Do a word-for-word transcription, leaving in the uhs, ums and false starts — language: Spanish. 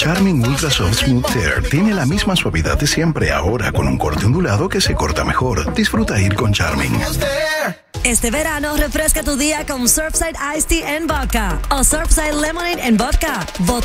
Charmin Ultra Soft Smooth Tear tiene la misma suavidad de siempre, ahora con un corte ondulado que se corta mejor. Disfruta ir con Charmin. Este verano refresca tu día con Surfside Iced Tea en vodka o Surfside Lemonade en vodka. Vodka